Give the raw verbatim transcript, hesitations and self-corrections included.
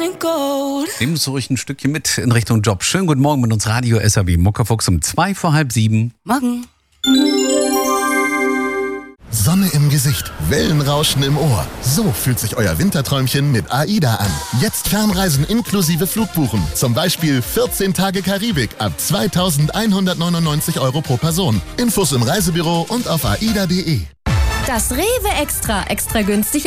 Nehmen Sie ruhig ein Stückchen mit in Richtung Job. Schönen guten Morgen mit uns Radio S A B Muckerfuchs um zwei vor halb sieben. Morgen. Sonne im Gesicht, Wellenrauschen im Ohr. So fühlt sich euer Winterträumchen mit AIDA an. Jetzt Fernreisen inklusive Flugbuchen. Zum Beispiel vierzehn Tage Karibik ab zweitausendeinhundertneunundneunzig Euro pro Person. Infos im Reisebüro und auf aida punkt de. Das Rewe Extra, extra günstig